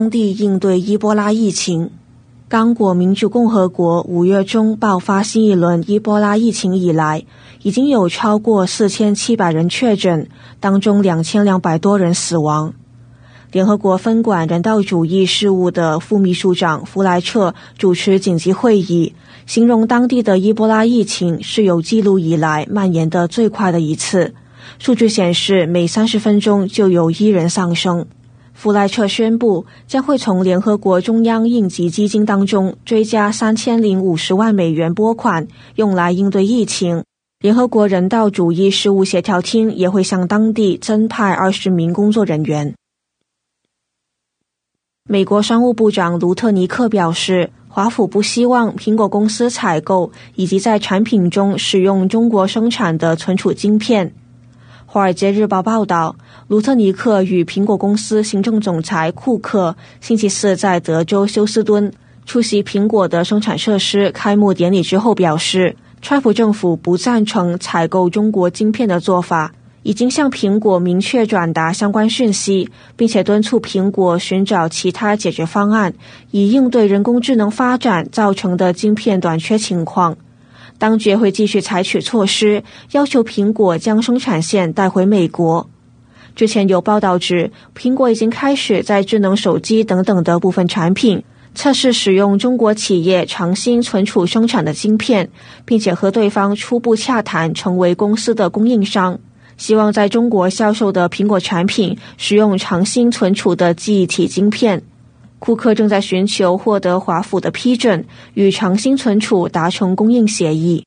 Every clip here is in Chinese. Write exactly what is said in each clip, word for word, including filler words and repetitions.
当地应对伊波拉疫情。刚果民主共和国五月中爆发新一轮伊波拉疫情以来，已经有超过四千七百人确诊，当中两千两百多人死亡。联合国分管人道主义事务的副秘书长弗莱彻主持紧急会议，形容当地的伊波拉疫情是有记录以来蔓延的最快的一次，数据显示每三十分钟就有一人丧生。弗莱彻宣布将会从联合国中央应急基金当中追加三千零五十万美元拨款，用来应对疫情。联合国人道主义事务协调厅也会向当地增派二十名工作人员。美国商务部长卢特尼克表示，华府不希望苹果公司采购以及在产品中使用中国生产的存储晶片。华尔街日报报道，卢特尼克与苹果公司行政总裁库克星期四在德州休斯敦出席苹果的生产设施开幕典礼之后表示，川普政府不赞成采购中国晶片的做法，已经向苹果明确转达相关讯息，并且敦促苹果寻找其他解决方案，以应对人工智能发展造成的晶片短缺情况。当局会继续采取措施，要求苹果将生产线带回美国。之前有报道指，苹果已经开始在智能手机等等的部分产品测试使用中国企业长兴存储生产的晶片，并且和对方初步洽谈成为公司的供应商，希望在中国销售的苹果产品使用长兴存储的记忆体晶片。库克正在寻求获得华府的批准，与长兴存储达成供应协议。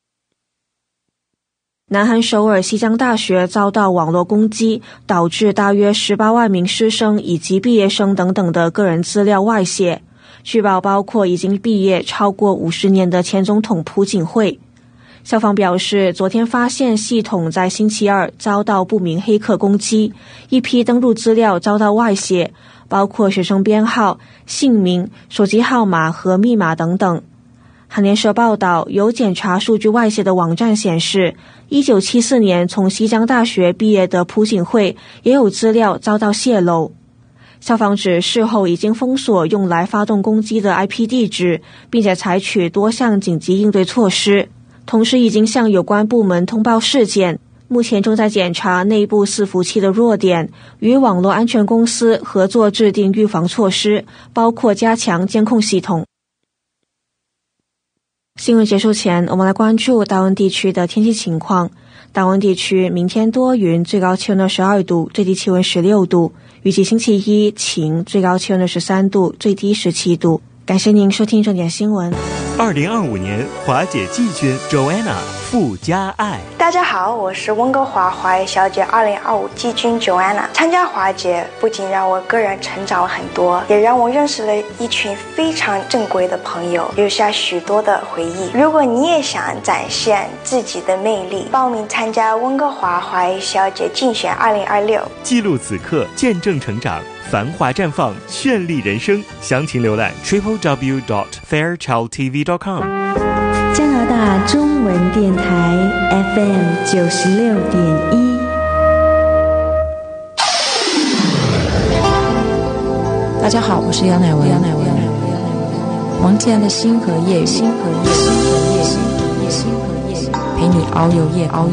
南韩首尔西江大学遭到网络攻击，导致大约十八万名师生以及毕业生等等的个人资料外泄，据报包括已经毕业超过五十年的前总统朴槿惠。校方表示，昨天发现系统在星期二遭到不明黑客攻击，一批登录资料遭到外泄，包括学生编号、姓名、手机号码和密码等等。韩联社报道，有检查数据外泄的网站显示，一九七四年从西江大学毕业的朴槿惠也有资料遭到泄露。校方指事后已经封锁用来发动攻击的 I P 地址，并且采取多项紧急应对措施，同时已经向有关部门通报事件，目前正在检查内部伺服器的弱点，与网络安全公司合作制定预防措施，包括加强监控系统。新闻结束前，我们来关注大温地区的天气情况。大温地区明天多云，最高气温二十二度，最低气温十六度，预计星期一晴，最高气温二十三度，最低十七度。感谢您收听重点新闻。 二零二五年华姐季军 Joanna 富家爱。 大家好，我是温哥华华语小姐二零二五季军 Joanna。参加华姐不仅让我个人成长了很多，也让我认识了一群非常正规的朋友，留下许多的回忆。如果你也想展现自己的魅力，报名参加温哥华华语小姐竞选二零二六， 记录此刻，见证成长，繁华绽放，绚丽人生。详情浏览 triple w dot fairchild t v dot com。 加拿大中文电台 F M 九十六点一。 大家好，我是杨乃文。杨乃文，王建的星河夜，星河夜，星河夜，星河夜，陪你遨游夜，遨游。